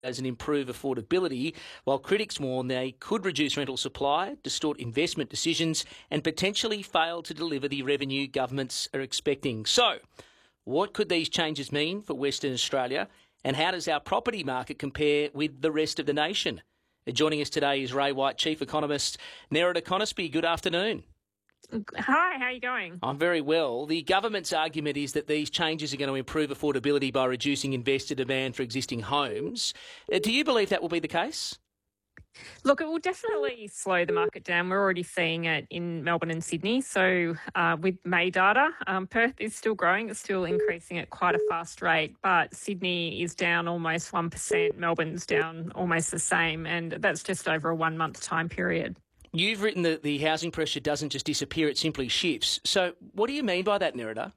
and improve affordability, while critics warn they could reduce rental supply, distort investment decisions, and potentially fail to deliver the revenue governments are expecting. So, what could these changes mean for Western Australia, and how does our property market compare with the rest of the nation? Joining us today is Ray White, Chief Economist, Nerida Conisbee. Good afternoon. Hi, how are you going? I'm very well. The government's argument is that these changes are going to improve affordability by reducing investor demand for existing homes. Do you believe that will be the case? Look, it will definitely slow the market down. We're already seeing it in Melbourne and Sydney. So with May data, Perth is still growing. It's still increasing at quite a fast rate, but Sydney is down almost 1%. Melbourne's down almost the same, and that's just over a 1 month time period. You've written that the housing pressure doesn't just disappear, it simply shifts. So what do you mean by that, Nerida?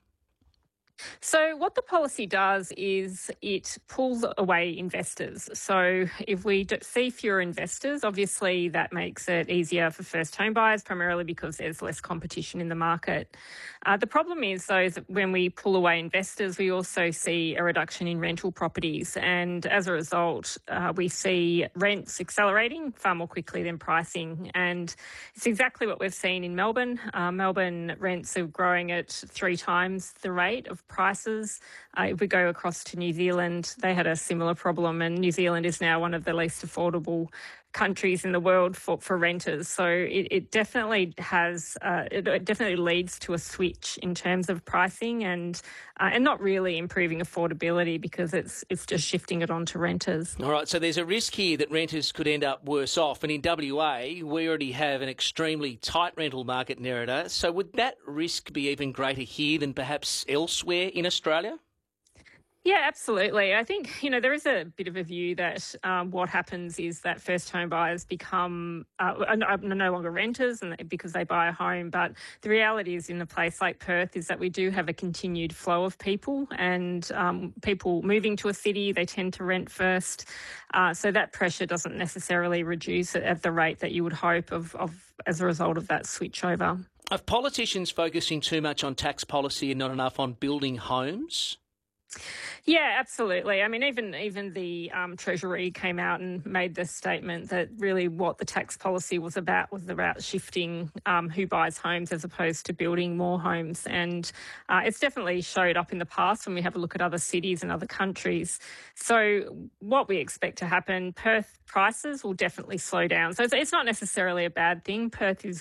So what the policy does is it pulls away investors. So if we see fewer investors, obviously that makes it easier for first home buyers, primarily because there's less competition in the market. The problem is, though, is that when we pull away investors, we also see a reduction in rental properties. And as a result, we see rents accelerating far more quickly than pricing. And it's exactly what we've seen in Melbourne. Melbourne rents are growing at 3 times the rate of prices. If we go across to New Zealand, they had a similar problem, and New Zealand is now one of the least affordable countries in the world for renters. So it definitely has, it definitely leads to a switch in terms of pricing and not really improving affordability, because it's just shifting it onto renters. All right, so there's a risk here that renters could end up worse off. And in WA, we already have an extremely tight rental market, Nerida. So would that risk be even greater here than perhaps elsewhere in Australia? Yeah, absolutely. I think, there is a bit of a view that what happens is that first home buyers become are no longer renters and because they buy a home. But the reality is, in a place like Perth, is that we do have a continued flow of people, and people moving to a city, they tend to rent first. So that pressure doesn't necessarily reduce at the rate that you would hope of as a result of that switchover. Are politicians focusing too much on tax policy and not enough on building homes? Yeah, absolutely. I mean, even the Treasury came out and made the statement that really what the tax policy was about shifting who buys homes as opposed to building more homes. And it's definitely showed up in the past when we have a look at other cities and other countries. So what we expect to happen, Perth prices will definitely slow down. So it's not necessarily a bad thing. Perth is